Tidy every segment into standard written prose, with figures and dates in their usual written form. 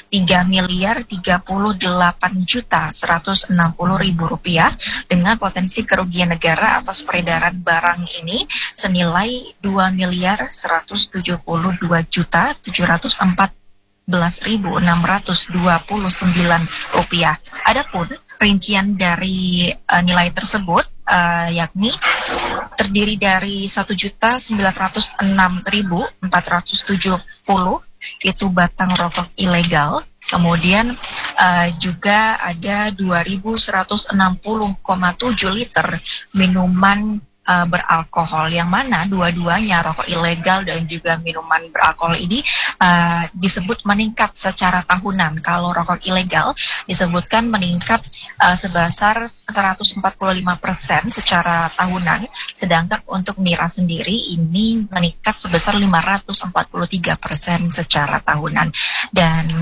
Rp3.038.160.000 dengan potensi kerugian negara atas peredaran barang ini senilai Rp2.170.714.629. Adapun rincian dari nilai tersebut yakni terdiri dari 1.906.470 itu batang rokok ilegal. Kemudian juga ada 2.160,7 liter minuman beralkohol, yang mana dua-duanya rokok ilegal dan juga minuman beralkohol ini disebut meningkat secara tahunan. Kalau rokok ilegal disebutkan meningkat sebesar 145% secara tahunan, sedangkan untuk miras sendiri ini meningkat sebesar 543% secara tahunan. Dan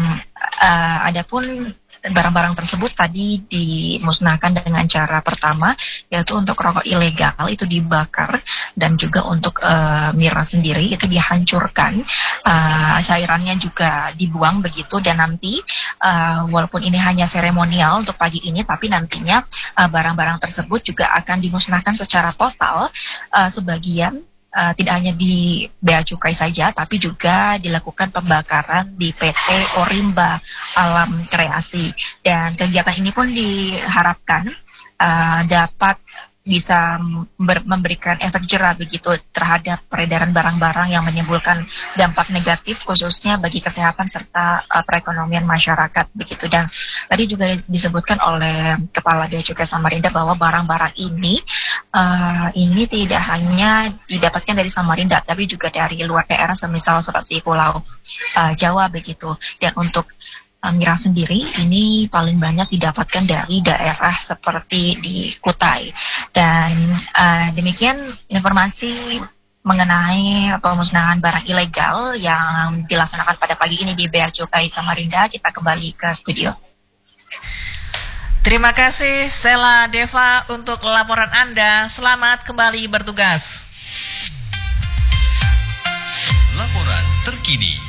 adapun barang-barang tersebut tadi dimusnahkan dengan cara pertama, yaitu untuk rokok ilegal itu dibakar, dan juga untuk miras sendiri itu dihancurkan, cairannya juga dibuang begitu. Dan nanti walaupun ini hanya seremonial untuk pagi ini, tapi nantinya barang-barang tersebut juga akan dimusnahkan secara total. Sebagian tidak hanya di Bea Cukai saja, tapi juga dilakukan pembakaran di PT Orimba Alam Kreasi. Dan kegiatan ini pun diharapkan dapat bisa memberikan efek jera begitu terhadap peredaran barang-barang yang menimbulkan dampak negatif khususnya bagi kesehatan serta perekonomian masyarakat begitu. Dan tadi juga disebutkan oleh Kepala Bea Cukai Samarinda bahwa barang-barang ini tidak hanya didapatkan dari Samarinda, tapi juga dari luar daerah, semisal seperti Pulau Jawa begitu. Dan untuk miras sendiri ini paling banyak didapatkan dari daerah seperti di Kutai. Dan demikian informasi mengenai pemusnahan barang ilegal yang dilaksanakan pada pagi ini di Bea Cukai Samarinda. Kita kembali ke studio. Terima kasih Sela Deva untuk laporan Anda. Selamat kembali bertugas. Laporan terkini.